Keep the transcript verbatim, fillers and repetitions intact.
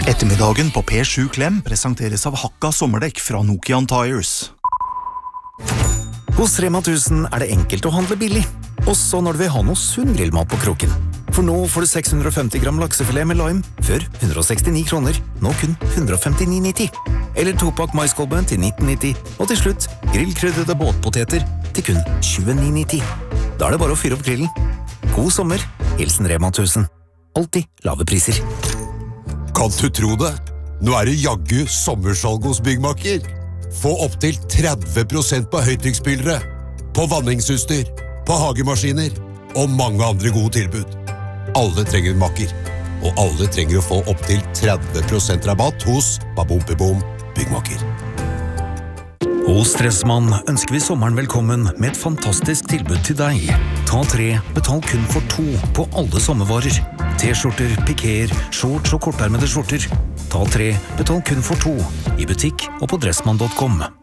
Ettermiddagen på P sju Klem presenteres av Hakka sommerdekk fra Nokian Tires. Hos Rema tusen er det enkelt å handle billig, også når du vil ha noe sunn grillmat på kroken. For nå får du seks hundre og femti gram laksefilet med lime, før hundre og sekstini kroner, nå kun hundre og femtini nitti. Eller topakk maiskolben til nitten nitti, og til slutt grillkrydrede båtpoteter til kun tjueni nitti. Da er det bare å fyre opp grillen. God sommer, hilsen Rema tusen. Alltid lave priser. Kan du tro det? Nå er det jaggu sommersalg hos Byggmakker. Få opp til tretti prosent på høytrykksspylere, på vanningsutstyr, på hagemaskiner og mange andre gode tilbud. Alle trenger en makker, og alle trenger å få opp til tretti prosent rabatt hos Babompebom Byggmakker. Hos Dressmann ønsker vi sommeren velkommen med et fantastisk tilbud til deg. Ta tre, betal kun for to på alle sommervarer. T-skjorter, pikéer, shorts og kortermede skjorter. Ta tre, betal kun for to i butikk og på dressmann punktum com.